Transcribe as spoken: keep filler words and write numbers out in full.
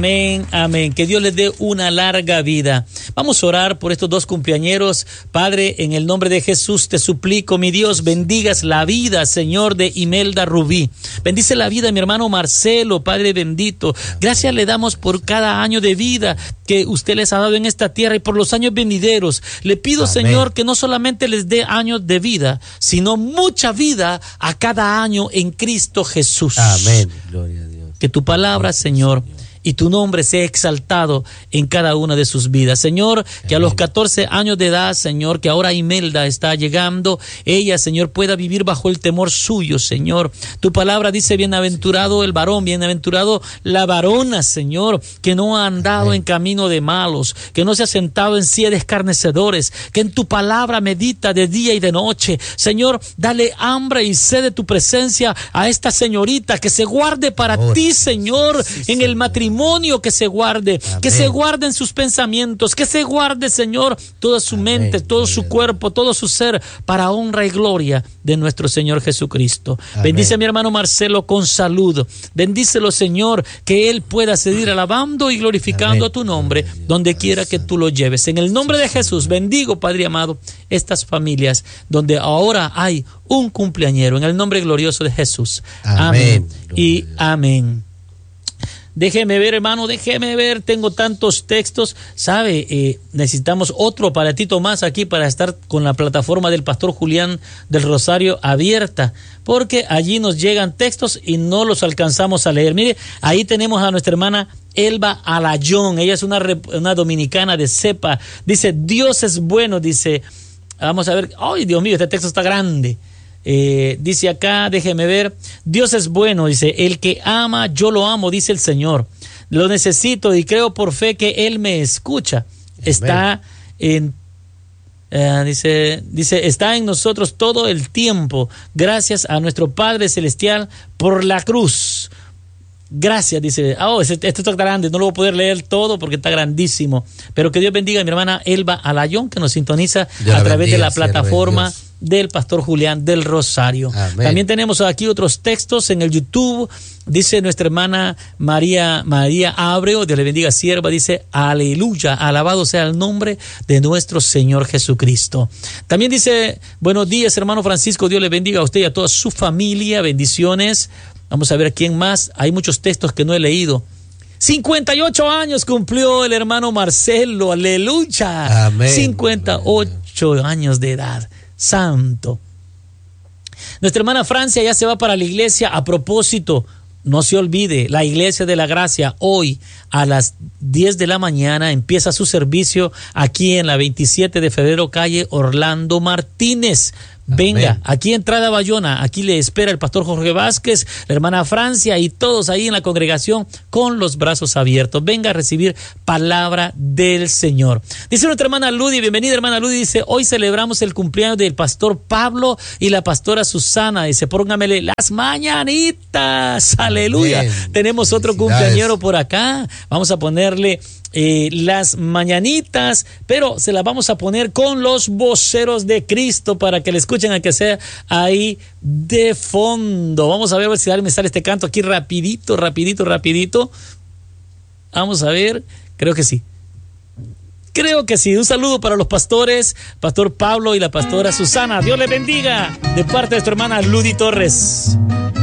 Amén, amén. Que Dios les dé una larga vida. Vamos a orar por estos dos cumpleañeros. Padre, en el nombre de Jesús te suplico, mi Dios, bendigas la vida, Señor, de Imelda Rubí. Bendice la vida de mi hermano Marcelo, Padre bendito. Gracias le damos por cada año de vida que usted les ha dado en esta tierra y por los años venideros. Le pido, amén, Señor, que no solamente les dé años de vida, sino mucha vida a cada año en Cristo Jesús. Amén. Gloria a Dios. Que tu palabra, Señor, Señor, y tu nombre sea exaltado en cada una de sus vidas. Señor, que a los catorce años de edad, Señor, que ahora Imelda está llegando, ella, Señor, pueda vivir bajo el temor suyo, Señor. Tu palabra dice, bienaventurado el varón, bienaventurado la varona, Señor, que no ha andado Amén. En camino de malos, que no se ha sentado en silla de escarnecedores, que en tu palabra medita de día y de noche. Señor, dale hambre y sed de tu presencia a esta señorita, que se guarde para oh, ti, Señor, sí, en Señor. El matrimonio, que se guarde, Amén. Que se guarde en sus pensamientos, que se guarde, Señor, toda su Amén. Mente, todo su cuerpo, todo su ser, para honra y gloria de nuestro Señor Jesucristo. Amén. Bendice a mi hermano Marcelo con salud. Bendícelo, Señor, que él pueda seguir alabando y glorificando Amén. A tu nombre, donde quiera que tú lo lleves. En el nombre de Jesús, bendigo, Padre amado, estas familias donde ahora hay un cumpleañero, en el nombre glorioso de Jesús. Amén, amén y amén. Déjeme ver, hermano, déjeme ver, tengo tantos textos, ¿sabe? Eh, necesitamos otro aparatito más aquí para estar con la plataforma del Pastor Julián del Rosario abierta, porque allí nos llegan textos y no los alcanzamos a leer. Mire, ahí tenemos a nuestra hermana Elba Alayón, ella es una, una dominicana de cepa, dice, Dios es bueno, dice, vamos a ver, ay, Dios mío, este texto está grande. Eh, dice acá, déjeme ver, Dios es bueno, dice, el que ama, yo lo amo, dice el Señor, lo necesito y creo por fe que Él me escucha. Amén. Está en, eh, dice, dice, está en nosotros todo el tiempo, gracias a nuestro Padre Celestial por la cruz. Gracias, dice, oh, esto está grande, no lo voy a poder leer todo porque está grandísimo, pero que Dios bendiga a mi hermana Elba Alayón, que nos sintoniza Dios a través bendiga, de la plataforma del Pastor Julián del Rosario. Amén. También tenemos aquí otros textos en el YouTube. Dice nuestra hermana María María Abreu, Dios le bendiga, sierva, dice, aleluya, alabado sea el nombre de nuestro Señor Jesucristo. También dice, buenos días, hermano Francisco, Dios le bendiga a usted y a toda su familia, bendiciones. Vamos a ver quién más, hay muchos textos que no he leído. cincuenta y ocho años cumplió el hermano Marcelo, aleluya. Amén. cincuenta y ocho años de edad. Santo. Nuestra hermana Francia ya se va para la iglesia. A propósito, no se olvide, la Iglesia de la Gracia hoy a las diez de la mañana empieza su servicio aquí en la veintisiete de febrero, calle Orlando Martínez. Venga, Amén. Aquí entrada Bayona, aquí le espera el pastor Jorge Vázquez, la hermana Francia y todos ahí en la congregación con los brazos abiertos. Venga a recibir palabra del Señor. Dice nuestra hermana Ludi, bienvenida hermana Ludi, dice, hoy celebramos el cumpleaños del pastor Pablo y la pastora Susana, dice, póngamele las mañanitas, aleluya. Amén. Tenemos otro cumpleañero por acá, vamos a ponerle Eh, las mañanitas, pero se las vamos a poner con los voceros de Cristo para que le escuchen a que sea ahí de fondo. Vamos a ver, a ver si me sale este canto aquí rapidito, rapidito, rapidito. Vamos a ver, creo que sí. Creo que sí. Un saludo para los pastores, Pastor Pablo y la pastora Susana. Dios les bendiga de parte de nuestra hermana Ludi Torres.